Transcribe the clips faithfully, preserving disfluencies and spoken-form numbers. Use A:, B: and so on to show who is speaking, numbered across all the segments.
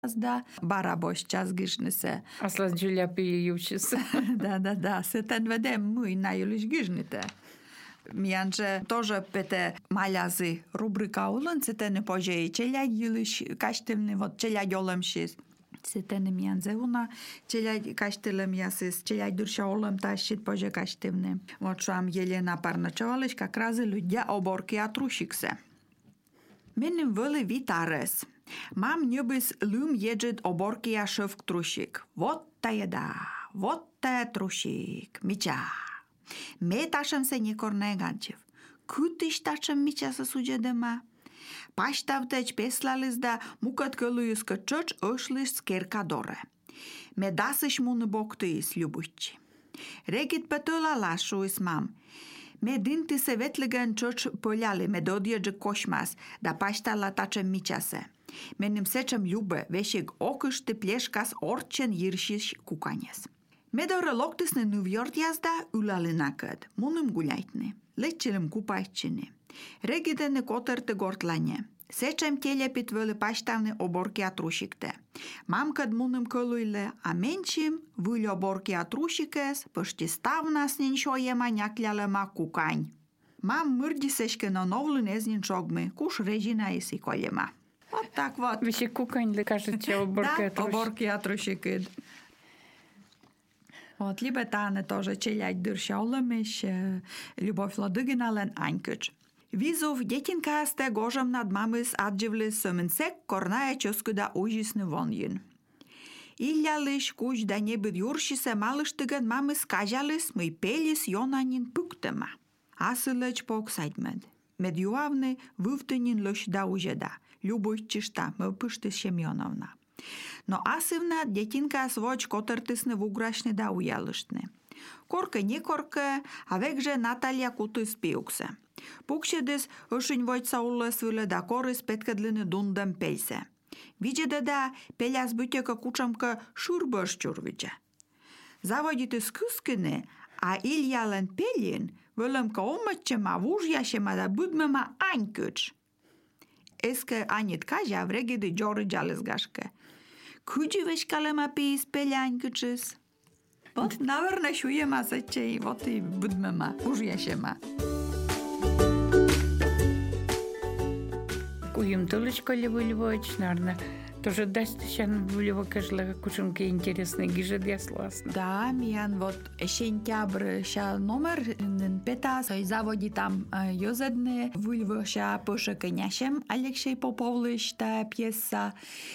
A: да, барабош час гишнесе.
B: Aslas Julia Pijujus.
A: Да-да-да, се ten vedem mui najulиш gишните. Mianche тоже пете малязи рубрика улын, се ten пожей челя юлиш каштевни, вот челя йолем шис. Se ten mianze una челя каштелем ясис, челя дурша олем тащит поже каштевни. Вот шам Елена Парначевалиш как раз людя оборки атрушиксе. Менем вели витарес. Мам небес лум еджет оборки ашев трушик. Вот та еда, вот та трушик, мича. Ме ташем се никорне ганчев. Кутиш ташем мича се суджедема. Паштавтеч песлалис да мукат кълуюс качоч ошлиш скеркадоре. Ме дасиш муны боктуис любучи. Регит петола лашуис мам. Ме динти се ветлеген чоч поляли ме додjeđe košmas, da paštala tačem mičase. Menim sečem ljube, vešeg okušte plješkas orčen jiršiš kukanjes. Me dore loktisne nuvjordjazda ulali nakad, munim guljajtni, lečilim kupajčini. Regidene koterte gortlanje. Sečem telepit veli paštavne oborki atrušikte. Mam kad munim kăluile, a menčim vili oborki atrušikes, păști stavnas ninšojema njakljalema kukanj. Mam mârdiseške na novlu neznинčogmi, kuš režina isi koljema. Вот так вот.
B: Вещи кукань, ли кажете, оборки
A: Да, оборки атрушики. Вот, либо тане тоже челядь дыршаулемиш, Любовь Ладыгинален анькыч. Визов детинкасте гожем над мамыс адживли сөмінсек корная чоскуда ужисны вонyin. Illялыш куч да небыд юршисе малыштыган мамыс кажалыс мый пелис йонанин пуктема. Асылыч поксайдмед. Медюавны вывтынин лош да ужеда. Любовь чишта, мы пыштыс Семеновна. Но асывна детинка своч котертысны вуграшны да уялыштны. Корка не корка, а векже Наталья кутыс пиуксе. Пукшедес ошин войца уллесвиле да корыс петкадлыны дундам пельсе. Виджеде да пеляс бютека кучамка шурбаш чурвиче. Заводитыс кыскыны, а Ильялен пелин вөлөмка омачема вужяшема да будмема анькыч. Eske anit kaja vregide Джори Джалесгашке. Куджи вешкалема пис пелянкычыс. Вот, наверное, шуема сечей, вот и будмема, ужяшема.
B: Куем толечко ли выльвоч, наверное. Тоже даст щан выльво кажла кушенки интересные гижет я сласна.
A: Да, миян вот сентябрь ща номер пета, сой заводи там йозедне выльво ща пыше кеняшем Алексей Поповлыш та пьеса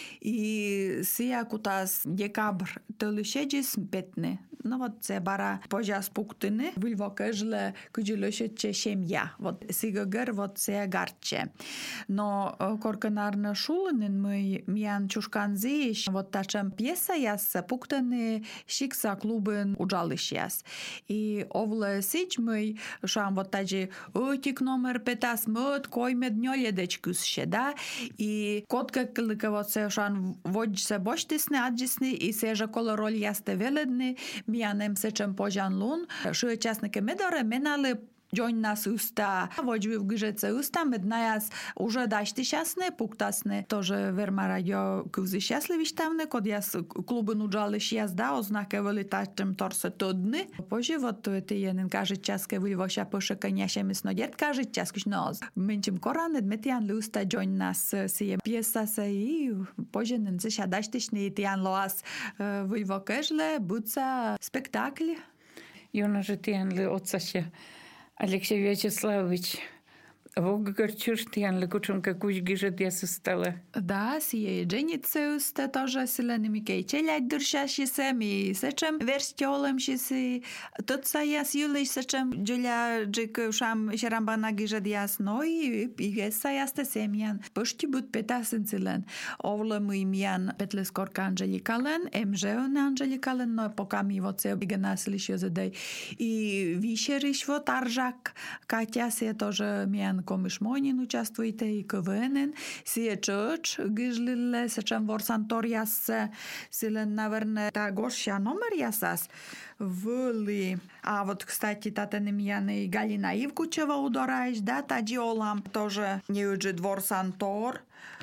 A: и сия кутас декабрь толышеджис петне. Ну вот це бара пожа спуктыны выльво кажла куджелöшече семья. Вот сигагер вот це гарче. Но корканарна шулынын мы миян чушканзиш, вот тачем пьеса яс пуктаны шикса клубын уджалыш яс. И овле сич мы шам вот таджи отик номер петас мод койме днёледеч кусше, да? И котка клыка вот се шан водже боштисны аджисны и сежа коло роль ясте веледны миянем сечем пожан лун, шуе частники медоре менали Джон нас уста, воджу в гжеце уста, меднаяс уже дашти щасне, пуктасне, тоже верма радио кузи щасливи штавне, код яс клуби нуджалиш яс да, ознаке велитачем торсе тодни. Поживот ти єнен кажуть часке вильвоша поше коняше місно дєт кажуть часкуш ноз. Менчим коране дметян луста Джон нас сіє п'єса се і поженен це ша даштишні тіян лоас вильво кежле, буца спектакль.
B: Йона же тіян ли отца ще Алексей Вячеславович, воггарчуш тіян ли кучунка куч гижет я состала.
A: Да, сие дженице усте тоже силен микей челядь дуршашисе, ми сечем верстьолем шиси, тут са яс юлиш сечем джуля джик шам шарамбана гижет яс, но и пиеса ясте семьян. Пошти буд петасен силен. Овле мы имян петлес корка Анжеликален, емжеон Анжеликален, но пока ми вот се обиганасилиш йозедей. И вишериш вот аржак, Катя се тоже миян Комиш Монин участвуйте и КВН, сие чоч, гижлиле, сечем ворсантор яссе, силен, наверное, та горща номер ясас, вли. А вот, кстати, тата немияна и Галина Ивкучева удораешь, да, та диолам, тоже не уджи двор сантор.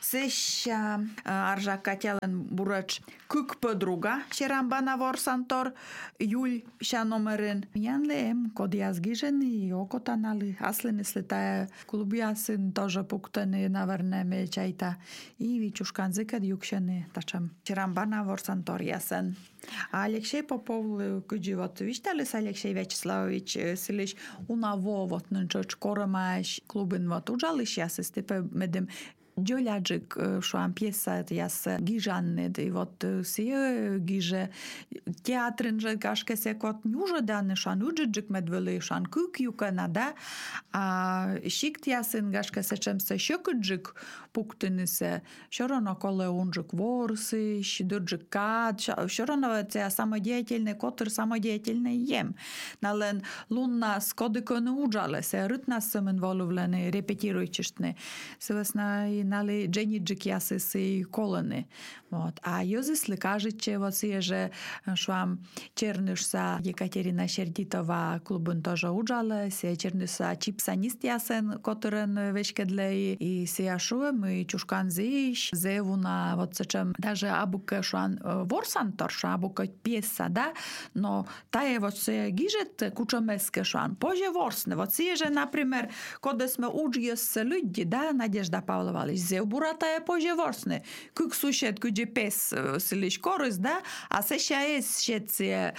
A: Сеща аржа катялен бурач күк подруга Шерамбана ворсантор Юль ша номерен. Янлем кодиазгижен и окотанали. Аслен слетая клубясын тоже пуктаны наверное мечайта. И вичушканзыка юкшаны тачам. Шерамбана ворсантор ясен. А Алексей Попов куджи вот вишталис Алексей Вячеславович силиш унаво вот нынчоч коромаш клубын вот ужалиш ясы степе медем Джоляджик шуам пьеса яс гижаннед и вот все гиже театрын же кашкесе кот нюжа даны шан уджиджик медвели шан кук юкана да а шикт ясын кашкесе чемсе шокуджик пуктынысе шорона коле унджик ворсы шидурджик кат шорона це самодеятельный котыр самодеятельный ем нален лунна скодыконы уджалесе рытнас сымын волувлены репетируйчиштны сывесна нали джениджик ясы си колони. Вот. А юзисли кажуть, че вот си же шуам чернышса Екатерина Щердитова клубын тоже уджала, си чернышса чипсанист ясен, которен вешкедлей, и си ашуем, и чушкан зиш, зевуна, вот сечем, даже абука шуан ворсан торша, абука пьеса, да, но тае вот се гижет кучамеске шуан, поже ворсне, вот си же, например, коли сме уджиес люди, да, Надежда Павлова, зев бурата е пожеворсне. Кук сушет куджи пес силиш корис, да? А се ша е шеция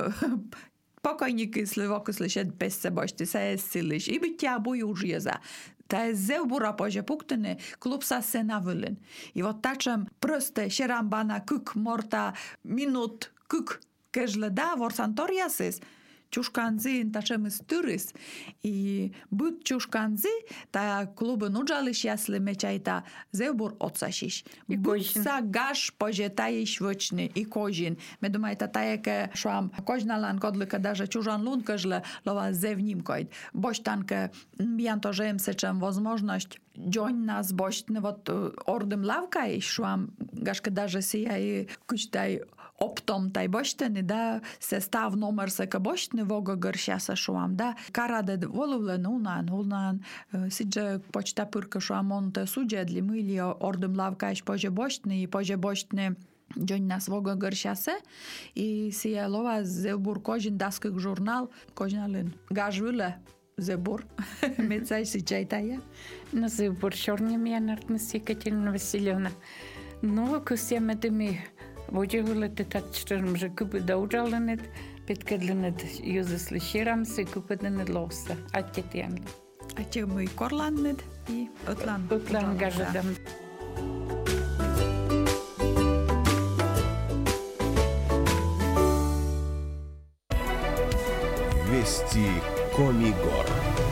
A: покойники сливоко слишет пес се бошти, се е силиш. И би тя буй ужиеза. Та е зев бура поже пуктене, клуб са се навилен. И вот тачем пръсте шерамбана кук морта минут кук кежле да ворсантор ясес. Чушканзи тачем стырис. И будь чушканзи, та клубы нуджалиш ясли мечайта зевбур отсашиш. Будь са гаш пожетаиш вочни и кожин. Ме думајта тајеке шуам кожналан кодлика даже чужан лун кажле лова зевним койд. Боштанке мјан то жеем сечем возможност джонь нас боштне вот ордем лавка и шуам гашке даже сија и кучтай оптом taj bošteni, da se stav номер se ka bošteni voga gărșea să šuam, da karade voluvlen unan, unan, sidže počta pyrka šuam on te suđedli mili ordem lavka iš pože bošteni i pože bošteni Джонь нас вога гършасе и си е лова зебур кожин даскък журнал, кожнален гажвиле зебур, мецай си чайтая.
B: На зебур шорния ми анартна си Екатерина Васильевна. Но късямете ми Вожевилете татчерм же купи да уджаленет, петкадленет юзесли ширам се купеденет лоса. А тетян.
A: А че мы корланнет и отлан.
B: Отлан гажадам.
C: Вести Комигор.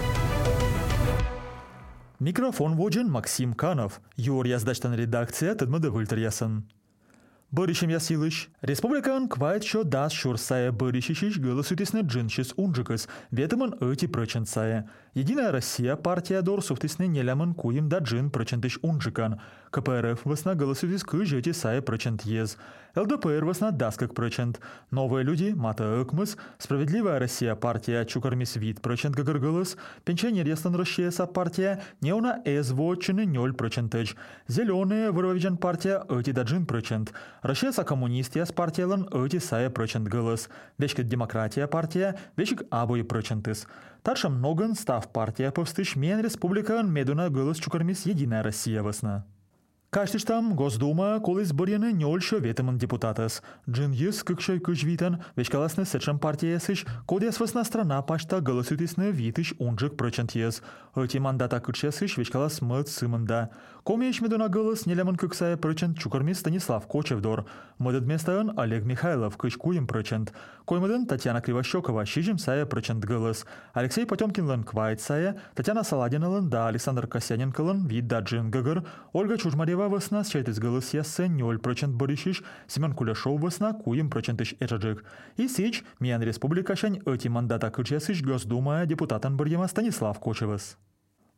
D: Микрофон воджен Максим Канов. Юрия Сдачтан редакция Тедмада Вильтерясан. Бărышем ясилыш. Республикан квайт шо дас шурсая бărышишиш голосуйтисне джиншис унджикас, ветымын öti процентсая. Единая Россия партия дор суфтисне нелямын куим да джин процентиш унджикан. КПРФ весна голосуйтис кыжети сая процент ез. ЛДПР весна даскак процент. Новые люди, мата ыкмыс, Справедливая Россия партия чукармис вид процент гагыргылыс, пенченер ястан Россия партия неуна эз вотчины ноль процентыч. Зеленые выровиджан партия öti да джин процент. Россия коммунистия с партиялан öti сая процент гылыс. Вешкет демократия партия, вешик абой процентыс. Тарша многон став партия повстыш мен республикан медуна гылыс чукармис Единая Россия весна. Каштиштам Госдума колис бұряны нөлші ветімін депутатыс. Джин юс кікші күжвитан вешкаласны сечам партия сыш, кодес весна страна пашта голосуйтисны витыш унжик процент ез. Öti мандата кікші сыш вешкалас мыт сымында. Комеш медуна гылыс нелемін кіксая процент чукармис Станислав Кочевдор. Мыдыд местайын Олег Михайлов кышкуем процент. Коймыдын Татьяна Кривощекова шижим сая процент гылыс. Алексей Потемкинлын квайт сая, Татьяна Саладиналын да Александр Касяненкалын вид да джин гыгыр, Ольга Чужмарева весна считает голос яссе ноль процент боришиш, Семен Куляшов весна куем процентыш эчаджик. И сич миян республика шань öti мандата кычесыш Госдума депутатан борьема Станислав Кочевас.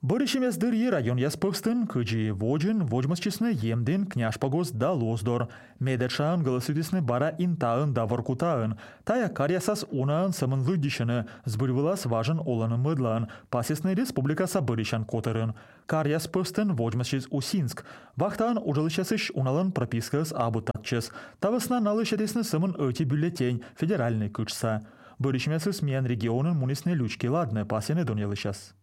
D: Боришем яс дырьи район яс пывстын, кыджи воджин, воджмасчисны емдин княж погос да лоздор. Медешан голосудисны бара интаын да воркутаын. Тая карьясас унаын самын лыддишыны, сбырвылас важын оланы мыдлан. Пасесны республикаса быришан котырын. Карьяс пывстын воджмасчис Усинск. Вахтаын ужалышасыш уналын пропискас абутатчес. Тавысна налышетесны самын öti бюллетень, федеральный кычса. Боришем ясыс миян регионын мунисны лючки ладны пасены донелышас.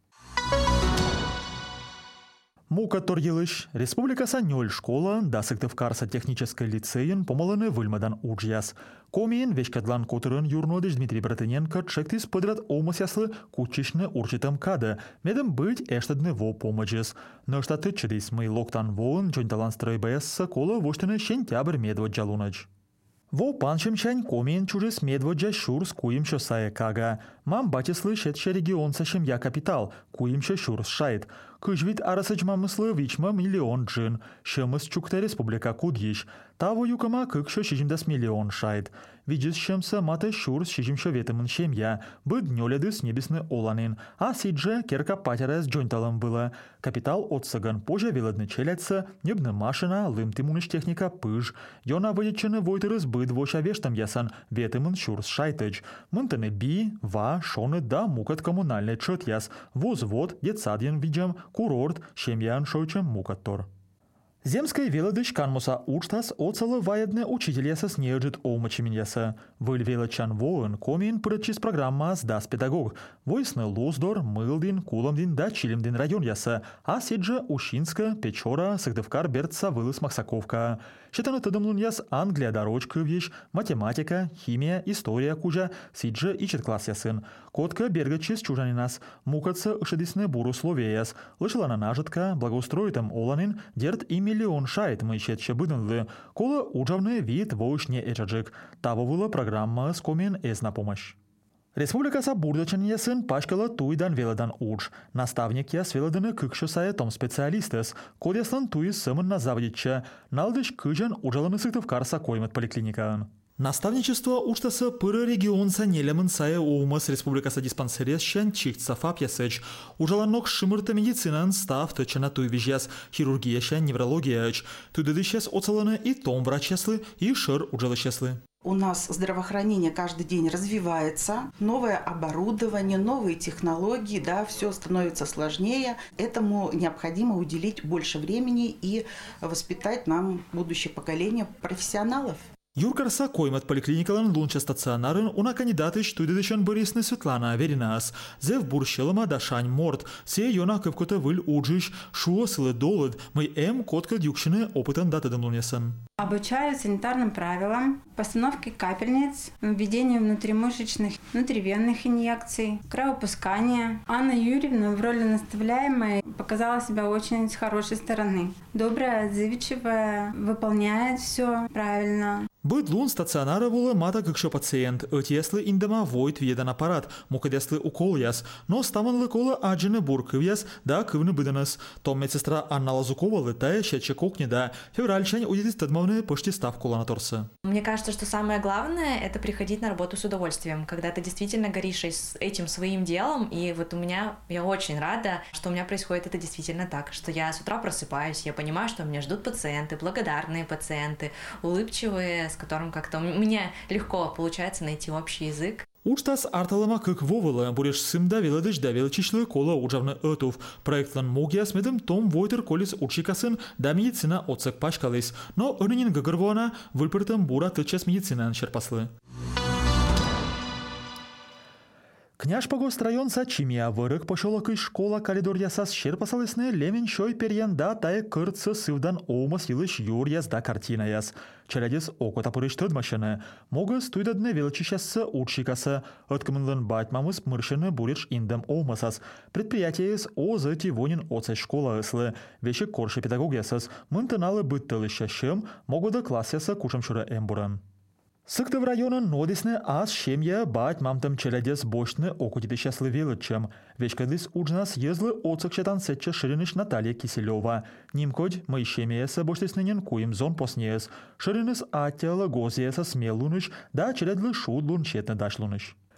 D: Мукаттор елыш. Республикаса нёль школа, да Сыктывкарса технический лицейын помолыны выльмадан уджяс. Комиен вешкадлан котырын юрнодыш Дмитрий Братыненко чектис подряд омас яслы кучишны урчитам кады. Медем быть эштадны во помоджес. Но штаты чедис мы локтан воын джонталан стройбэсса кола воштыны сентябрь медвод джалунач. Во паншемчань комиен чужес медводжа шурс куимшо сая кага. Мам батислы шетше регион сашем я капитал, куимшо шурс шайт. Кыжвит арасачма мыслы вичма миллион джин. Шемыс чукта республика кудьиш. Таво юкама кыкшо шижимдас миллион шайт. Виджис шемса маты шурс шижимшо ветымын шемья. Быд нёледыс небесны оланин. А сидже керка патерас джонталым было. Капитал отсаган позже велодны челятся. Небны машина, лым тимуныш техника пыж. Йона выдечены войтырыс быд воша вештам ясан. Ветымын шурс шайтыч. Мынтыны би, ва, шоны да мукат коммунальный чет яс. Возвод, детсадьян виджам. Курорт, шемьян шойчем мукаттор. Земской велодыш канмуса учтас оцалы ваядны учитель яса снеджит омачимин яса. Выль велочан воын комин прытчис программа сдас педагог. Войсны лоздор, мылдин, куламдин да чилимдин район яса. А сиджа Ушинска, Печора, Сыктывкар, Берца, вылыс Максаковка. Считаны тыдымлун яс Англия дорожка вещь, математика, химия, история кужа, сиджа ичет класс ясын. Котка бергачис чужанинас, мукатса ышедисны буру словеяс. Лышылана нажитка, благоустроитым оланин, дерт и миллион шайт мы щетче быдынлы. Кола уджавны вид воушне эчаджик. Таво выла программа с комин эс на помощь. Республикаса бурдачын ясын пашкала туйдан велодан удж. Наставник яс велоданы кыкшы сая том специалистес. Кодяслан туй сымын на заводича. Налдыш кыжан уджаланы Сыктывкарса коймат поликлиникаан. Наставничество уштасы пыры регионса нелемын сая оумас республикаса диспансерес шен чихтса фап ясыч. Ужаланок шымырта медицинан став тычына туй вижяс хирургия шен неврология ыч. Тудыдыщес оцаланы и том врач яслы, и шыр уджалыш яслы.
E: У нас здравоохранение каждый день развивается, новое оборудование, новые технологии, да, все становится сложнее. Этому необходимо уделить больше времени и воспитать нам будущее поколение профессионалов.
D: Юркарса коймат поликлиникалан лунча стационарын уна кандидатыш туйдыдышан Борисны Светлана Веринас. Зев бурщелыма дашань морд. Се йона кывкота выль уджиш, шуо сылы долыд, мы эм котка дюкшины опытан датадым лунесан.
F: Обучаю санитарным правилам, постановке капельниц, введению внутримышечных, внутривенных инъекций, кровопускания. Анна Юрьевна в роли наставляемой показала себя очень с хорошей стороны. Добрая, отзывчивая, выполняет все правильно.
D: Быд лун стационара вола мата кыкшо пациент, öt яслы индама войт ведан аппарат, мукад яслы укол яс, но ставанлы кола аджины буркыв яс, да кывны быданас. Том медсестра Анна Лазукова лытая щече кокни да, февральчань удетис тадмавны почти став кола на торса.
G: Мне кажется, что самое главное — это приходить на работу с удовольствием, когда ты действительно горишь этим своим делом, и вот у меня, я очень рада, что у меня происходит это действительно так, что я с утра просыпаюсь, я понимаю, что меня ждут пациенты, благодарные пациенты, улыбчивые, с которым как-то мне легко получается найти общий язык.
D: Учтас арталама кык вовыла, буреш сымда веладыш да велчишлы кола уджавны ötув. Проектлан могияс медым том войтер колис учикасын да медицина отсак пашкалыс, но önünün гыгырвуана вылпыртым бура тычас медицинан шерпаслы. Княж погост район Сачимия вырык пошолок из школа коридор ясас шерпасалысны лемен шой перьян да тая кырцы сывдан оумас йылыш юр яс да картина яс. Челядес око тапырыш тыдмашыны. Могы стуйдадны велчищасы учикасы. Откымынлын батьмамыз мыршыны буреш индам оумасас. Предприятиес озы тивонин оцай школа ыслы. Вешек корши педагогиясыз. Мынтыналы быттылыща шым, могыда класс ясы кушамшыры эмбуран. Сыктыв районын нодисны аз шемья бать мамтым челядес бошны окутиты счастлы велычем. Вечкадлис уджнас езлы оцыкчатан сетче ширыныш Наталья Киселева. Нимкодь мы шемьяса боштеснынен куим зон поснес. Ширыныс аттела гозияса смелуныш, да челядлы шуд лунчетны дашлуныш.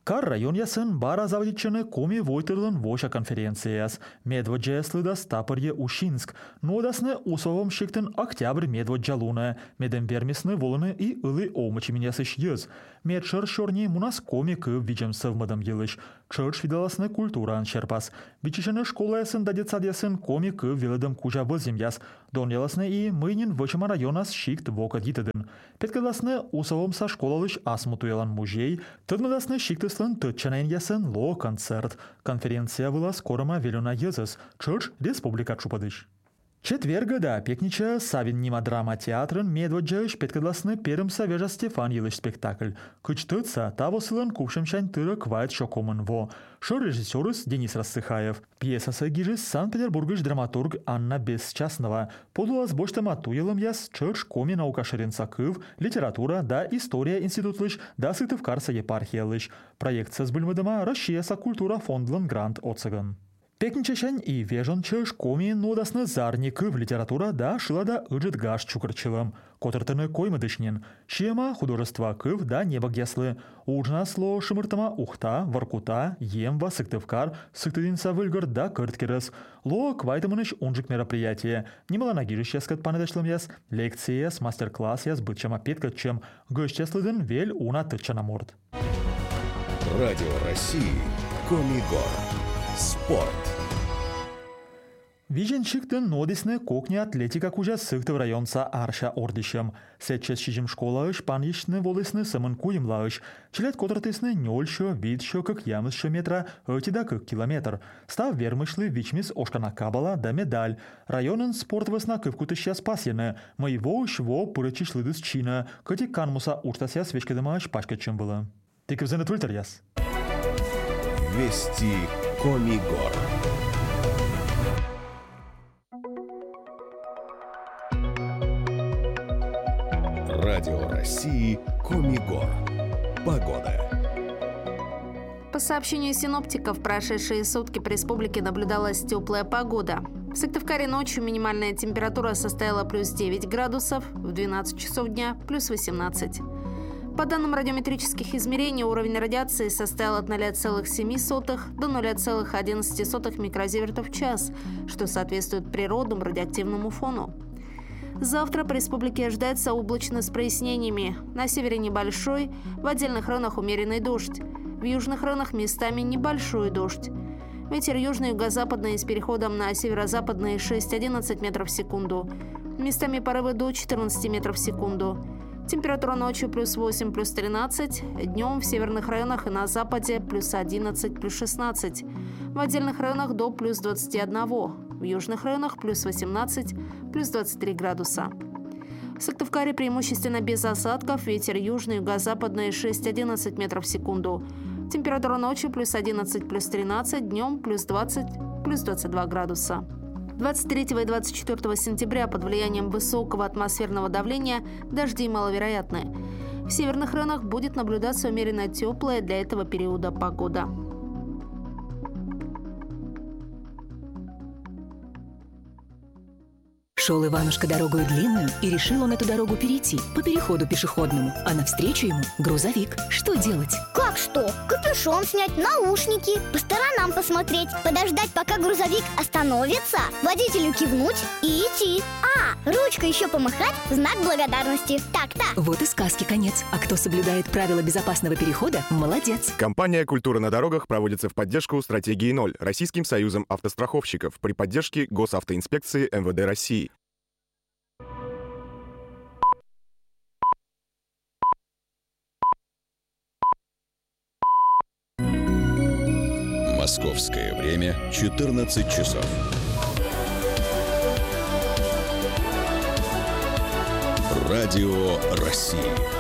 D: Кар район ясын бара заводичаны коми войтерлын воша конференцияс. Медводжеслы да стапырье Ушинск. Нодасны усовом шиктын октябрь медводжалуна. Медем вермисны волыны и ылы омычи менясыш ез. Медшыр шорни мунас коми кыв виджем совмадам елыш. Чырш видаласны культуран шерпас. Бичишаны школа ясын да детсад ясын коми кыв веледам кужа вызем яс. Дон яласны и мыйнин вычыма районас шикт вока дитыдын. Петкадасны усовом са школалыш асмутуялан музей. Тыдмадасны шиктыслын тытчанайн ясын ло концерт. Конференция была скорома велена езыс. Чырш республика чупадыш. Четверга да пекнича Савин нима драма театрын медводжаыш петкадласны перым савежа Стефан елыш спектакль. Кычтыца тавосылын купшымчань тыры квайт шокомын во. Шо режиссерыс Денис Рассыхаев. Пьесасы гижис Санкт-Петербургыш драматург Анна Бесчастнова. Подулас боштама туелым яс чырш коми наука шыренца кыв, литература да история институтлыш да Сыктывкарса епархиялыш. Проект сызбылмыдыма Россияса культура фондлын грант оцыгын. Пекничешен и вежон чыш коми нодасны зарни кыв литература да шылада ыджит гаш чукырчылым. Котыртыны коймыдышнен. Шема художества кыв да небагеслы. Ужна сло шымыртыма ухта, Воркута, Емва, Сыктывкар, Сыктывинса выльгар да кырткерес. Ло квайтымыныш унжик мероприятие. Немало нагирыш яскат панедашлым яс, лекции яс, мастер-класс яс, бытчама петкатчем. Гыштеслыдын вель уна тытчанаморд.
C: Радио России. Комигор. Спорт.
D: Виженчиктын нодисны кокня атлетика кужа Сыктыв районца арша ордишем. Сетчес шижим школаыш панишны волысны сымын куйымлаыш. Челет котыртысны нёльшо, видшо, как ямысшо метра, öti да как километр. Став вермышлы вичмис ошкана кабала да медаль. Районын спорт высна кывкутыща спасены. Моего шво пырычишлыдыс чина, кати канмуса уштася свечкадымаыш пачкачым было. Ты кывзыны твильтер яс.
C: Вести Комигор. Радио России. Комигор. Погода.
H: По сообщению синоптиков, в прошедшие сутки по республике наблюдалась теплая погода. В Сыктывкаре ночью минимальная температура составила плюс девять градусов, в двенадцать часов дня плюс восемнадцать. По данным радиометрических измерений, уровень радиации составил от ноля целых семи сотых до ноля целых одиннадцати сотых микрозивертов в час, что соответствует природному радиоактивному фону. Завтра по республике ожидается облачно с прояснениями. На севере небольшой, в отдельных районах умеренный дождь. В южных районах местами небольшой дождь. Ветер южный и юго-западный с переходом на северо-западный шесть-одиннадцать метров в секунду. Местами порывы до четырнадцати метров в секунду. Температура ночью плюс восемь, плюс тринадцать. Днем в северных районах и на западе плюс одиннадцать, плюс шестнадцать. В отдельных районах до плюс двадцати одного. В южных районах плюс восемнадцать, плюс двадцать три градуса. В Сыктывкаре преимущественно без осадков. Ветер южный и юго-западный шесть-одиннадцать метров в секунду. Температура ночью плюс одиннадцать, плюс тринадцать. Днем плюс двадцать, плюс двадцать два градуса. двадцать третьего и двадцать четвёртого сентября под влиянием высокого атмосферного давления дожди маловероятны. В северных районах будет наблюдаться умеренно теплая для этого периода погода.
I: Шел Иванушка дорогою длинную, и решил он эту дорогу перейти по переходу пешеходному. А навстречу ему грузовик. Что делать?
J: Как что? Капюшон снять, наушники, по сторонам посмотреть, подождать, пока грузовик остановится, водителю кивнуть и идти. А, ручкой еще помахать в знак благодарности. Так-то.
I: Вот и сказки конец. А кто соблюдает правила безопасного перехода, молодец.
K: Компания «Культура на дорогах» проводится в поддержку стратегии ноль Российским союзом автостраховщиков при поддержке Госавтоинспекции эм вэ дэ России.
L: Московское время четырнадцать часов. Радио России.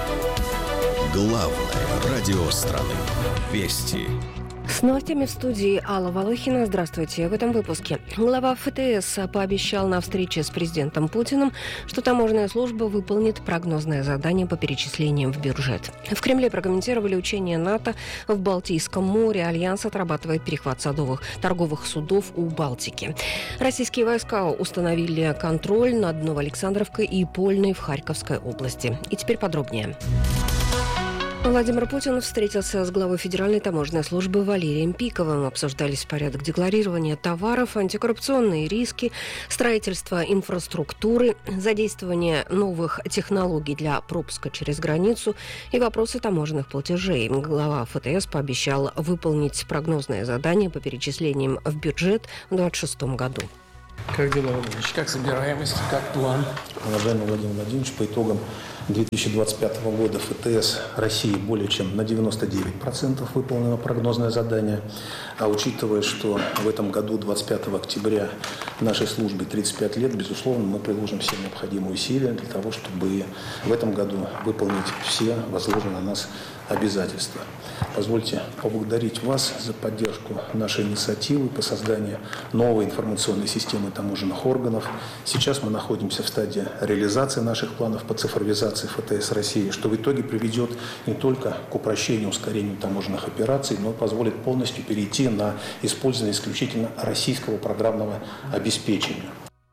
L: Главное радио страны. Вести.
M: С новостями в студии Алла Волохина. Здравствуйте. В этом выпуске. Глава эф тэ эс пообещал на встрече с президентом Путиным, что таможенная служба выполнит прогнозное задание по перечислениям в бюджет. В Кремле прокомментировали учения НАТО в Балтийском море. Альянс отрабатывает перехват садовых торговых судов у Балтики. Российские войска установили контроль над Новоалександровкой и Польной в Харьковской области. И теперь подробнее. Владимир Путин встретился с главой Федеральной таможенной службы Валерием Пиковым. Обсуждались порядок декларирования товаров, антикоррупционные риски, строительство инфраструктуры, задействование новых технологий для пропуска через границу и вопросы таможенных платежей. Глава ФТС пообещал выполнить прогнозное задание по перечислениям в бюджет в две тысячи двадцать шестом году.
N: Как дела, Владимирович? Как собираемость? Как план?
O: Уважаемый Владимир Владимирович, по итогам две тысячи двадцать пятого года ФТС России более чем на девяносто девять процентов выполнено прогнозное задание. А учитывая, что в этом году, двадцать пятого октября, нашей службе тридцать пять лет, безусловно, мы приложим все необходимые усилия для того, чтобы в этом году выполнить все возложенные на нас обязательства. Позвольте поблагодарить вас за поддержку нашей инициативы по созданию новой информационной системы таможенных органов. Сейчас мы находимся в стадии реализации наших планов по цифровизации ФТС России, что в итоге приведет не только к упрощению, ускорению таможенных операций, но и позволит полностью перейти на использование исключительно российского программного обеспечения.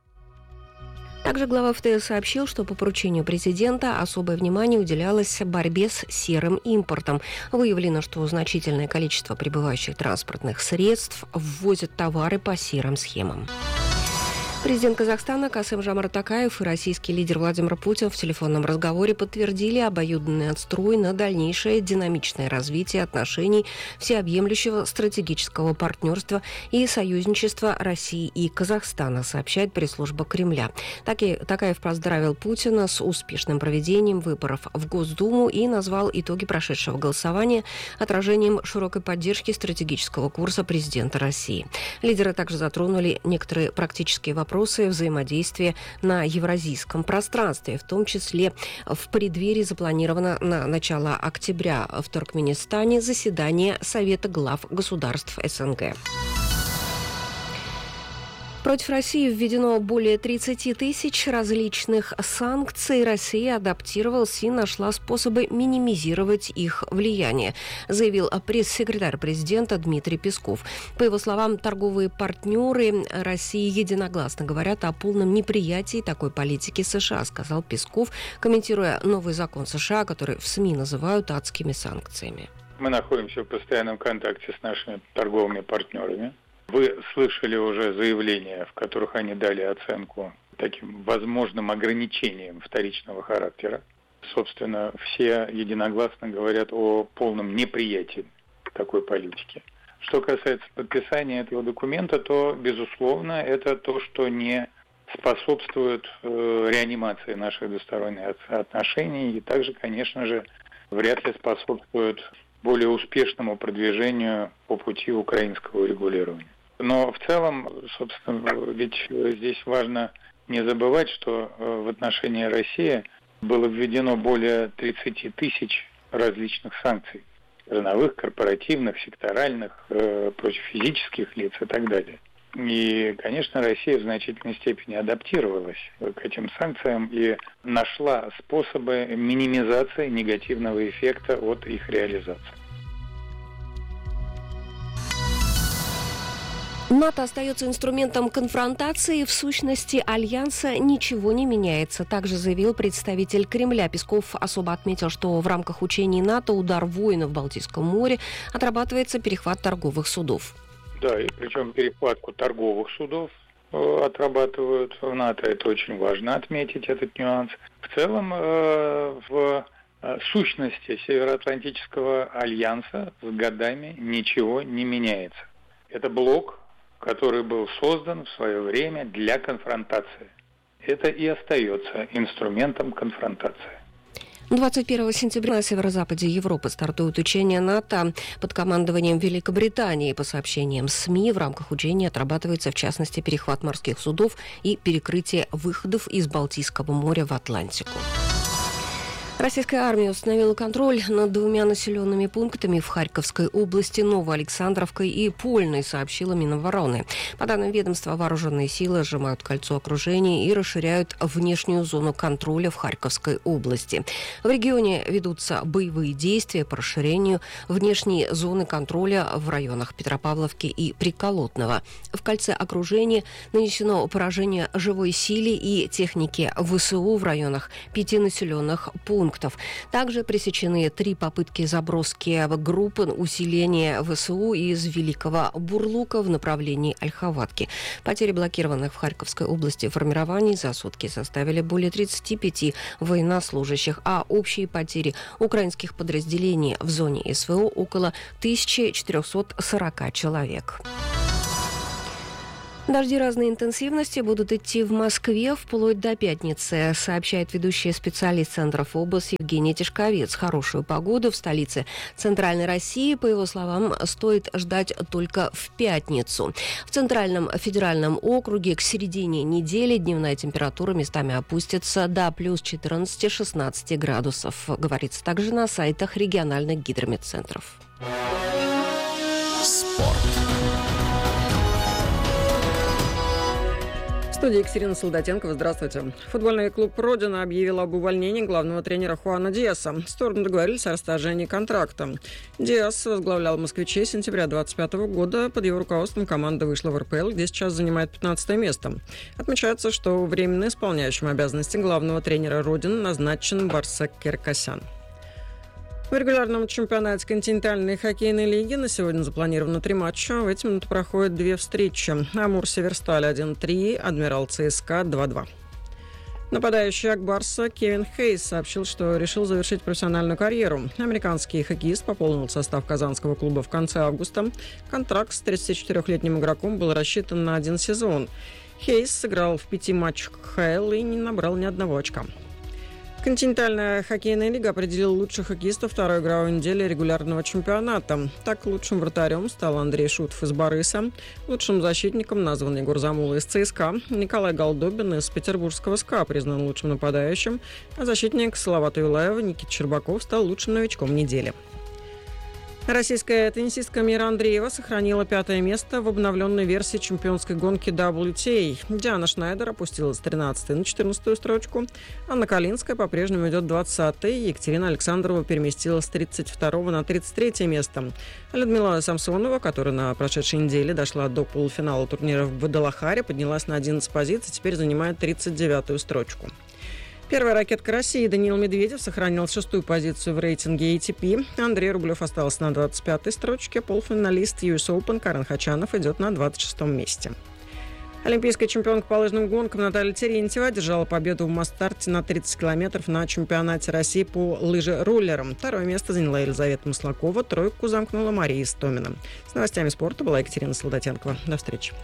M: Также глава ФТС сообщил, что по поручению президента особое внимание уделялось борьбе с серым импортом. Выявлено, что значительное количество прибывающих транспортных средств ввозят товары по серым схемам. Президент Казахстана Касым-Жомарт Токаев и российский лидер Владимир Путин в телефонном разговоре подтвердили обоюдный отстрой на дальнейшее динамичное развитие отношений всеобъемлющего стратегического партнерства и союзничества России и Казахстана, сообщает пресс-служба Кремля. Токаев поздравил Путина с успешным проведением выборов в Госдуму и назвал итоги прошедшего голосования отражением широкой поддержки стратегического курса президента России. Лидеры также затронули некоторые практические вопросы вопросы взаимодействия на евразийском пространстве, в том числе в преддверии запланировано на начало октября в Туркменистане заседание Совета глав государств СНГ. Против России введено более тридцать тысяч различных санкций. Россия адаптировалась и нашла способы минимизировать их влияние, заявил пресс-секретарь президента Дмитрий Песков. По его словам, торговые партнеры России единогласно говорят о полном неприятии такой политики США, сказал Песков, комментируя новый закон США, который в СМИ называют адскими санкциями.
P: Мы находимся в постоянном контакте с нашими торговыми партнерами. Вы слышали уже заявления, в которых они дали оценку таким возможным ограничениям вторичного характера. Собственно, все единогласно говорят о полном неприятии такой политики. Что касается подписания этого документа, то, безусловно, это то, что не способствует э, реанимации наших двусторонних отношений и также, конечно же, вряд ли способствует более успешному продвижению по пути украинского урегулирования. Но в целом, собственно, ведь здесь важно не забывать, что в отношении России было введено более тридцать тысяч различных санкций. Зерновых, корпоративных, секторальных, против физических лиц и так далее. И, конечно, Россия в значительной степени адаптировалась к этим санкциям и нашла способы минимизации негативного эффекта от их реализации.
M: НАТО остается инструментом конфронтации. В сущности, альянса ничего не меняется. Также заявил представитель Кремля. Песков особо отметил, что в рамках учений НАТО «Удар воина» в Балтийском море отрабатывается перехват торговых судов.
P: Да, и причем перехватку торговых судов отрабатывают в НАТО. Это очень важно отметить, этот нюанс. В целом, в сущности Североатлантического альянса с годами ничего не меняется. Это блок, который был создан в свое время для конфронтации. Это и остается инструментом конфронтации.
M: двадцать первого сентября на северо-западе Европы стартуют учения НАТО под командованием Великобритании. По сообщениям СМИ, в рамках учений отрабатывается, в частности, перехват морских судов и перекрытие выходов из Балтийского моря в Атлантику. Российская армия установила контроль над двумя населенными пунктами в Харьковской области, Новоалександровкой и Польной, сообщила Минобороны. По данным ведомства, вооруженные силы сжимают кольцо окружения и расширяют внешнюю зону контроля в Харьковской области. В регионе ведутся боевые действия по расширению внешней зоны контроля в районах Петропавловки и Приколотного. В кольце окружения нанесено поражение живой силе и технике ВСУ в районах пяти населенных пунктов. пунктов. Также пресечены три попытки заброски групп усиления ВСУ из Великого Бурлука в направлении Ольховатки. Потери блокированных в Харьковской области формирований за сутки составили более тридцати пяти военнослужащих, а общие потери украинских подразделений в зоне СВО около тысячи четырехсот сорока человек. Дожди разной интенсивности будут идти в Москве вплоть до пятницы, сообщает ведущий специалист Центра ФОБОС Евгений Тишковец. Хорошую погоду в столице Центральной России, по его словам, стоит ждать только в пятницу. В Центральном федеральном округе к середине недели дневная температура местами опустится до плюс четырнадцати-шестнадцати градусов, говорится также на сайтах региональных гидрометцентров.
L: Спорт.
Q: В студии Екатерина Солдатенкова. Здравствуйте. Футбольный клуб «Родина» объявил об увольнении главного тренера Хуана Диаса. Стороны договорились о расторжении контракта. Диас возглавлял «Москвичей» с сентября двадцать пятого года. Под его руководством команда вышла в эр пэ эл, где сейчас занимает пятнадцатое место. Отмечается, что временно исполняющим обязанности главного тренера «Родины» назначен Барсек Керкасян. В регулярном чемпионате континентальной хоккейной лиги на сегодня запланировано три матча. В эти минуты проходят две встречи. Амур Северсталь один-три, Адмирал ЦСКА два-два. Нападающий Акбарса Кевин Хейс сообщил, что решил завершить профессиональную карьеру. Американский хоккеист пополнил состав казанского клуба в конце августа. Контракт с тридцатичетырёхлетним игроком был рассчитан на один сезон. Хейс сыграл в пяти матчах ка ха эл и не набрал ни одного очка. Континентальная хоккейная лига определила лучших хоккеистов второй игровой недели регулярного чемпионата. Так, лучшим вратарем стал Андрей Шутов из Бориса, лучшим защитником назван Егор Замула из ЦСКА, Николай Голдобин из петербургского СКА признан лучшим нападающим, а защитник Салавата Юлаева Никита Щербаков стал лучшим новичком недели. Российская теннисистка Мира Андреева сохранила пятое место в обновленной версии чемпионской гонки дабл ю ти эй. Диана Шнайдер опустилась с тринадцатой на четырнадцатую строчку. Анна Калинская по-прежнему идет двадцатой. Екатерина Александрова переместилась с тридцать второго на тридцать третье место. Людмила Самсонова, которая на прошедшей неделе дошла до полуфинала турнира в Гвадалахаре, поднялась на одиннадцать позиций, теперь занимает тридцать девятую строчку. Первая ракетка России Даниил Медведев сохранил шестую позицию в рейтинге эй ти пи. Андрей Рублев остался на двадцать пятой строчке. Полуфиналист ю эс Open Карен Хачанов идет на двадцать шестом месте. Олимпийская чемпионка по лыжным гонкам Наталья Терентьева одержала победу в масс-старте на тридцать километров на чемпионате России по лыже-руллерам. Второе место заняла Елизавета Маслакова, тройку замкнула Мария Истомина. С новостями спорта была Екатерина Солдатенкова. До встречи.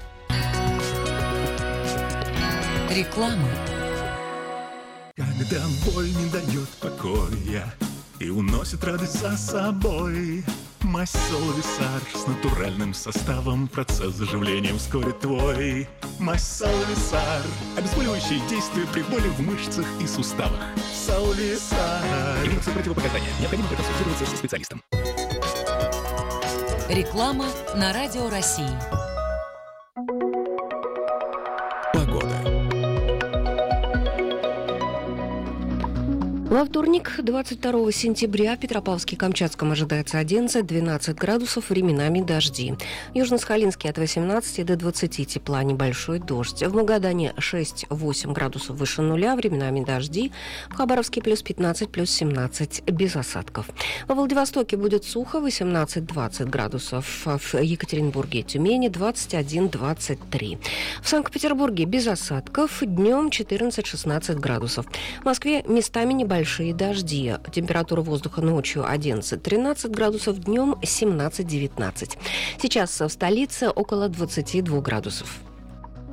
R: Реклама.
S: Когда боль не дает покоя и уносит радость за собой, мазь Солвисар с натуральным составом, процесс заживления ускорит твой. Мазь Солвисар, обезболивающие действия при боли в мышцах и суставах. Солвисар.
T: Имеются противопоказания. Необходимо проконсультироваться со специалистом.
R: Реклама на Радио России.
C: Погода.
M: Во вторник, двадцать второго сентября, в Петропавловске-Камчатском ожидается одиннадцать-двенадцать градусов, временами дожди. В Южно-Сахалинске от восемнадцати до двадцати тепла, небольшой дождь. В Магадане шесть-восемь градусов выше нуля, временами дожди. В Хабаровске плюс пятнадцать, плюс семнадцать, без осадков. Во Владивостоке будет сухо, восемнадцать-двадцать градусов. В Екатеринбурге и Тюмени двадцать один-двадцать три. В Санкт-Петербурге без осадков, днем четырнадцать-шестнадцать градусов. В Москве местами небольшой Большие дожди. Температура воздуха ночью одиннадцать-тринадцать градусов, днем семнадцать-девятнадцать. Сейчас в столице около двадцати двух градусов.